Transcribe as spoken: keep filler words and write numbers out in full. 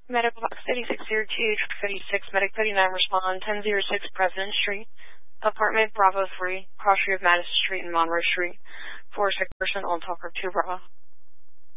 Medical box eighty-six zero two, fifty-six, Medic thirty-nine, respond, ten oh six President Street, apartment Bravo three, cross street of Madison Street and Monroe Street, for a sick person on Talker two Bravo.